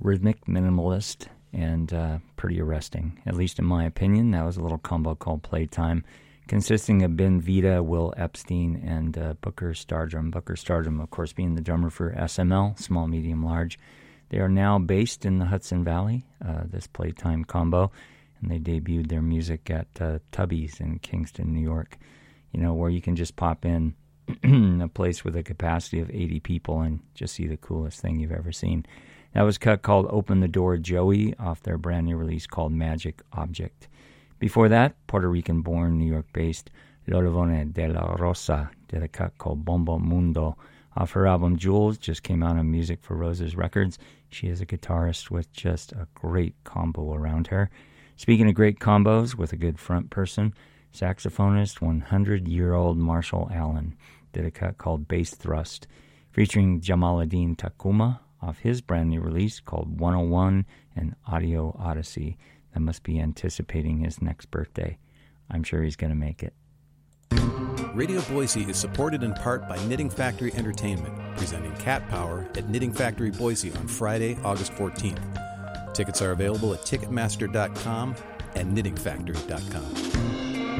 rhythmic, minimalist, and pretty arresting, at least in my opinion. That was a little combo called Playtime, consisting of Ben Vita, Will Epstein, and Booker Stardrum. Booker Stardrum, of course, being the drummer for SML, Small, Medium, Large. They are now based in the Hudson Valley, this Playtime combo, and they debuted their music at Tubby's in Kingston, New York, where you can just pop in a place with a capacity of 80 people and just see the coolest thing you've ever seen. That was a cut called Open the Door Joey off their brand new release called Magic Object. Before that, Puerto Rican-born, New York-based Lodovone de la Rosa did a cut called Bombo Mundo off her album Jules, just came out on Music for Roses Records. She is a guitarist with just a great combo around her. Speaking of great combos with a good front person, saxophonist 100-year-old Marshall Allen did a cut called Bass Thrust, featuring Jamaluddin Takuma off his brand new release called 101 and Audio Odyssey. That must be anticipating his next birthday. I'm sure he's going to make it. Radio Boise is supported in part by Knitting Factory Entertainment, presenting Cat Power at Knitting Factory Boise on Friday, August 14th. Tickets are available at Ticketmaster.com and KnittingFactory.com.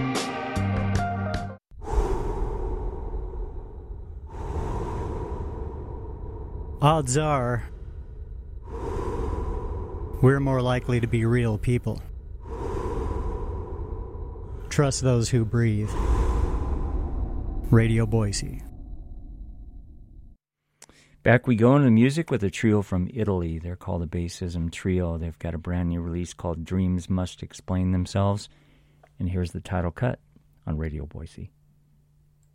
Odds are, we're more likely to be real people. Trust those who breathe. Radio Boise. Back we go into music with a trio from Italy. They're called the Bassism Trio. They've got a brand new release called Dreams Must Explain Themselves. And here's the title cut on Radio Boise.